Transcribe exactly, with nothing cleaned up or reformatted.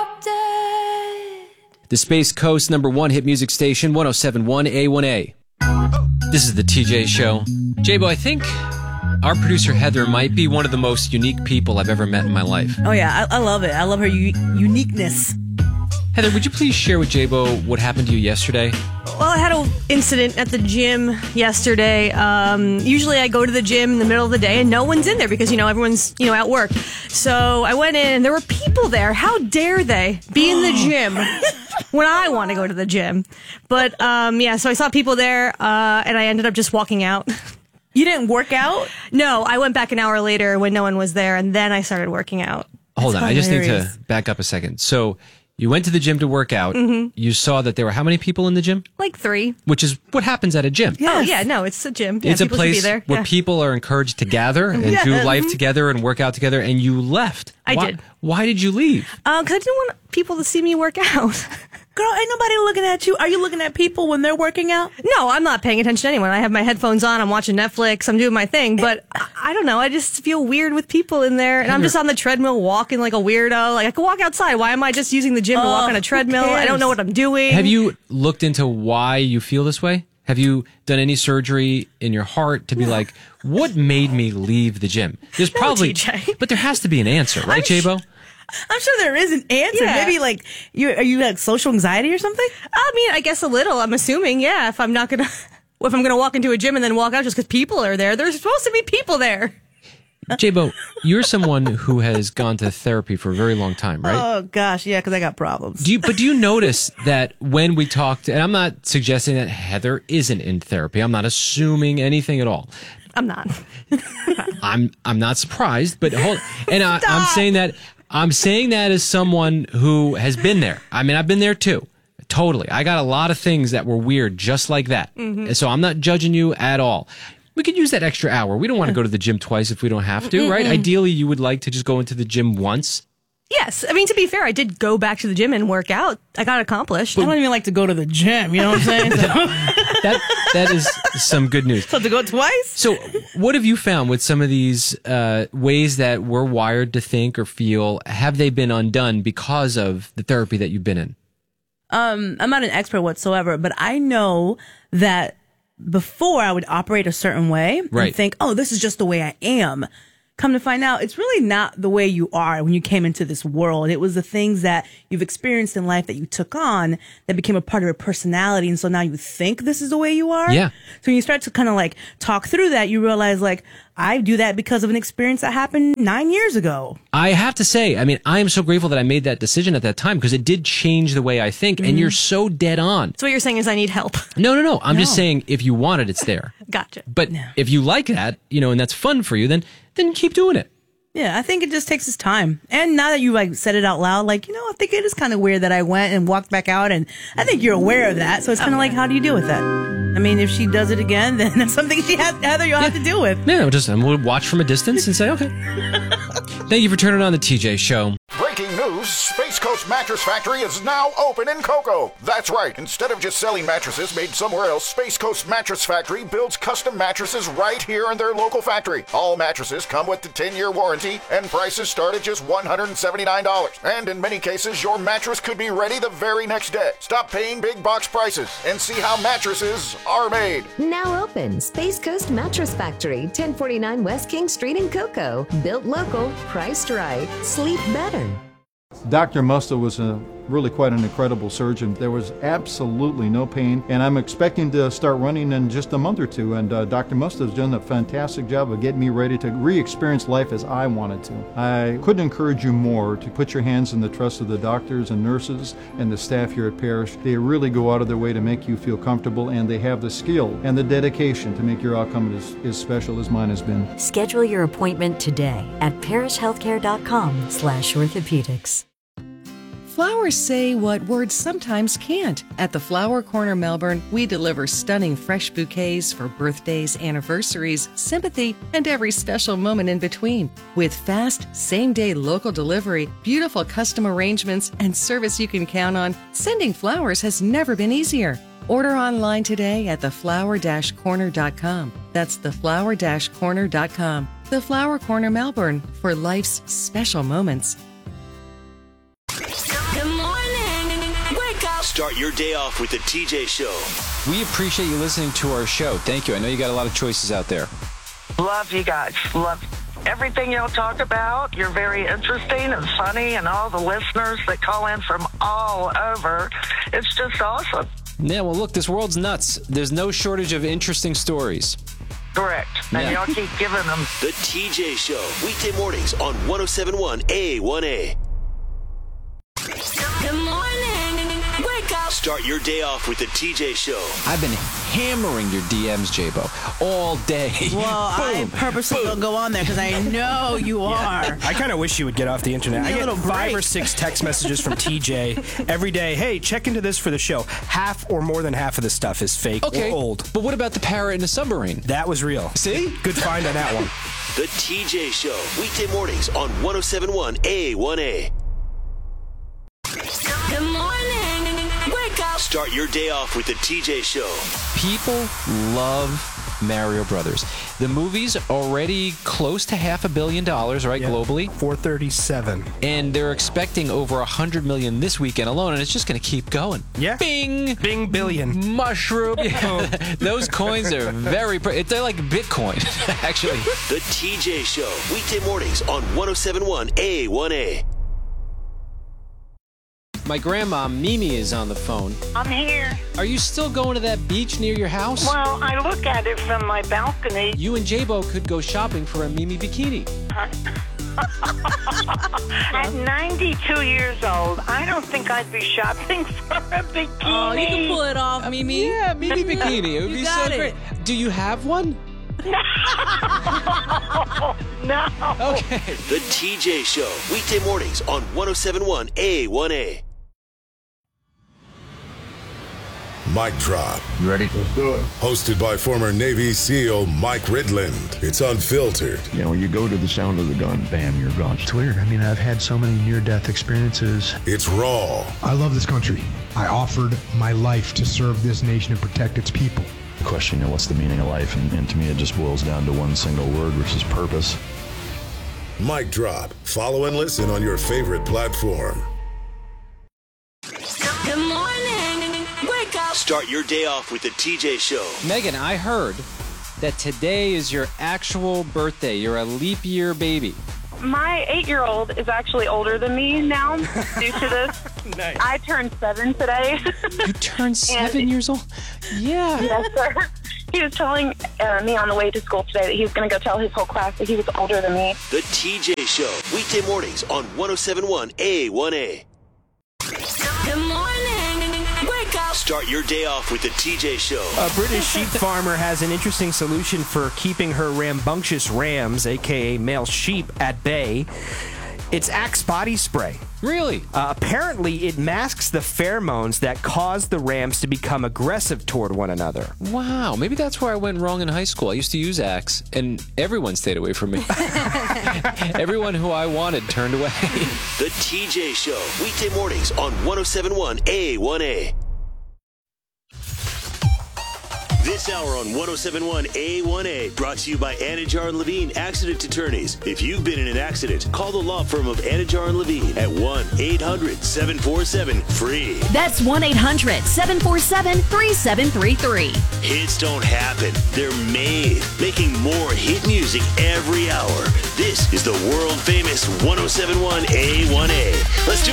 dead. The Space Coast number one hit music station, one oh seven point one A one A. This is the T J Show. J-Bo, I think our producer Heather might be one of the most unique people I've ever met in my life. Oh, yeah. I, I love it. I love her u- uniqueness. Heather, would you please share with J-Bo what happened to you yesterday? Well, I had an incident at the gym yesterday. Um, usually I go to the gym in the middle of the day and no one's in there because, you know, everyone's, you know, at work. So I went in and there were people there. How dare they be in the gym when I want to go to the gym? But, um, yeah, so I saw people there uh, and I ended up just walking out. You didn't work out? No, I went back an hour later when no one was there and then I started working out. Hold That's on, I just need hilarious. to back up a second. So you went to the gym to work out. Mm-hmm. You saw that there were how many people in the gym? Like three. Which is what happens at a gym. Yes. Oh, yeah, no, it's a gym. Yeah, It's a people should be place there. where Yeah. people are encouraged to gather and Yeah. do life together and work out together, and you left. I why, did. Why did you leave? Um, 'cause I didn't want people to see me work out. Girl, ain't nobody looking at you. Are you looking at people when they're working out? No, I'm not paying attention to anyone. I have my headphones on. I'm watching Netflix. I'm doing my thing. But I I don't know. I just feel weird with people in there. And I'm just on the treadmill walking like a weirdo. Like, I could walk outside. Why am I just using the gym to walk Oh, on a who treadmill? I cares? don't know what I'm doing. Have you looked into why you feel this way? Have you done any surgery in your heart to be like, what made me leave the gym? There's probably, T J. but there has to be an answer, right, I'm J-Bo? I'm sure there is an answer. Yeah. Maybe like you are you like social anxiety or something? I mean, I guess a little. I'm assuming, yeah. If I'm not going to... If I'm going to walk into a gym and then walk out just because people are there, there's supposed to be people there. J-Bo, you're someone who has gone to therapy for a very long time, right? Oh gosh, yeah, because I got problems. Do you, but do you notice that when we talked, and I'm not suggesting that Heather isn't in therapy. I'm not assuming anything at all. I'm not. I'm I'm not surprised, but hold. And I, I'm saying that I'm saying that as someone who has been there. I mean, I've been there too. Totally. I got a lot of things that were weird, just like that. And so I'm not judging you at all. We could use that extra hour. We don't want to go to the gym twice if we don't have to, right? Ideally, you would like to just go into the gym once. Yes. I mean, to be fair, I did go back to the gym and work out. I got accomplished. I don't even like to go to the gym. You know what I'm saying? So, That that is some good news. so to go twice? So, what have you found with some of these uh, ways that we're wired to think or feel? Have they been undone because of the therapy that you've been in? Um, I'm not an expert whatsoever, but I know that before I would operate a certain way Right. and think, oh, this is just the way I am. Come to find out, it's really not the way you are when you came into this world. It was the things that you've experienced in life that you took on that became a part of your personality. And so now you think this is the way you are. Yeah. So when you start to kind of like talk through that, you realize like, I do that because of an experience that happened nine years ago. I have to say, I mean, I am so grateful that I made that decision at that time because it did change the way I think. And you're so dead on. So what you're saying is I need help. No, no, no. I'm just No. saying if you want it, it's there. Gotcha. But if you like that, you know, and that's fun for you, then then keep doing it. Yeah, I think it just takes its time. And now that you like said it out loud, like, you know, I think it is kind of weird that I went and walked back out, and I think you're aware of that. So it's kind of like, how do you deal with that? I mean, if she does it again, then that's something she has, Heather, you'll have to deal with. Yeah, we'll just and we'll watch from a distance and say, okay. Thank you for turning on the T J Show. Breaking news, Space Coast Mattress Factory is now open in Cocoa. That's right. Instead of just selling mattresses made somewhere else, Space Coast Mattress Factory builds custom mattresses right here in their local factory. All mattresses come with the ten-year warranty, and prices start at just one hundred seventy-nine dollars. And in many cases, your mattress could be ready the very next day. Stop paying big box prices and see how mattresses are made. Now open, Space Coast Mattress Factory, ten forty-nine West King Street in Cocoa. Built local, priced right, sleep better. Doctor Musta was a, really quite an incredible surgeon. There was absolutely no pain, and I'm expecting to start running in just a month or two, and uh, Doctor Musta has done a fantastic job of getting me ready to re-experience life as I wanted to. I couldn't encourage you more to put your hands in the trust of the doctors and nurses and the staff here at Parrish. They really go out of their way to make you feel comfortable, and they have the skill and the dedication to make your outcome as, as special as mine has been. Schedule your appointment today at parishhealthcare.com slash orthopedics. Flowers say what words sometimes can't. At the Flower Corner Melbourne, we deliver stunning fresh bouquets for birthdays, anniversaries, sympathy, and every special moment in between. With fast, same-day local delivery, beautiful custom arrangements, and service you can count on, sending flowers has never been easier. Order online today at the flower dash corner dot com. That's the flower dash corner dot com. The Flower Corner Melbourne, for life's special moments. The Start your day off with the T J Show. We appreciate you listening to our show. Thank you. I know you got a lot of choices out there. Love you guys. Love everything y'all talk about. You're very interesting and funny, and all the listeners that call in from all over. It's just awesome. Yeah, well, look, this world's nuts. There's no shortage of interesting stories. Correct. And Yeah. y'all keep giving them. The T J Show, weekday mornings on one oh seven point one A one A. Good morning. Wake up. Start your day off with the T J Show. I've been hammering your D Ms, J-Bo, all day. Well, I purposely don't go on there because I know you are. I kind of wish you would get off the internet. Give me I a get little five break. or six text messages from T J every day. Hey, check into this for the show. Half or more than half of the stuff is fake Okay, or old. But what about the parrot in the submarine? That was real. See? Good find on that one. The T J Show, weekday mornings on one oh seven point one A one A. Good morning. Wake up. Start your day off with the T J Show. People love Mario Brothers. The movie's already close to half a billion dollars, right, Yeah. globally? four thirty-seven. And they're expecting over a hundred million this weekend alone, and it's just going to keep going. Yeah. Bing! Bing billion. Mushroom. Yeah. Those coins are very, pre- they're like Bitcoin, actually. The T J Show, weekday mornings on one oh seven point one A one A. My grandma, Mimi, is on the phone. I'm here. Are you still going to that beach near your house? Well, I look at it from my balcony. You and J-Bo could go shopping for a Mimi bikini. At ninety-two years old, I don't think I'd be shopping for a bikini. Oh, you can pull it off, Mimi. Yeah, Mimi bikini. It would You be got so it. great. Do you have one? No. Okay. The T J Show, weekday mornings on one oh seven point one A one A. Mic Drop. You ready? Let's do it. Hosted by former Navy SEAL Mike Ridland. It's unfiltered. You know, you go to the sound of the gun, bam, you're gone. It's weird. I mean, I've had so many near-death experiences. It's raw. I love this country. I offered my life to serve this nation and protect its people. The question, you know, what's the meaning of life? And, and to me, it just boils down to one single word, which is purpose. Mic Drop. Follow and listen on your favorite platform. Good morning. Wake up. Start your day off with the T J Show. Megan, I heard that today is your actual birthday. You're a leap year baby. My eight-year-old is actually older than me now due to this. Nice. I turned seven today. You turned seven years old? Yeah. Yes, sir. He was telling uh, me on the way to school today that he was going to go tell his whole class that he was older than me. The T J Show, weekday mornings on one oh seven point one A one A. Good morning. Wake up. Start your day off with the T J Show. A British sheep farmer has an interesting solution for keeping her rambunctious rams, a k a male sheep, at bay. It's Axe body spray. Really? Uh, apparently, it masks the pheromones that cause the rams to become aggressive toward one another. Wow, maybe that's where I went wrong in high school. I used to use Axe, and everyone stayed away from me. Everyone who I wanted turned away. The T J Show, weekday mornings on one oh seven point one A one A. This hour on one oh seven point one A one A, brought to you by Anajar and Levine Accident Attorneys. If you've been in an accident, call the law firm of Anajar and Levine at one eight hundred seven four seven free. That's one eight hundred seven four seven three seven three three. Hits don't happen, they're made. Making more hit music every hour. This is the world famous one oh seven point one A one A. Let's do